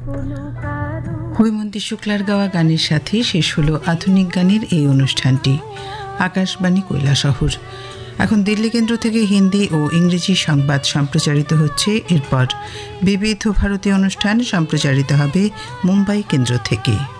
হৈমন্তী শুক্লার গাওয়া গানের সাথে শেষ হলো আধুনিক গানের এই অনুষ্ঠানটি। আকাশবাণী কৈলাসহর। এখন দিল্লি কেন্দ্র থেকে হিন্দি ও ইংরেজি সংবাদ সম্প্রচারিত হচ্ছে। এরপর বিবিধ ভারতীয় অনুষ্ঠান সম্প্রচারিত হবে মুম্বাই কেন্দ্র থেকে।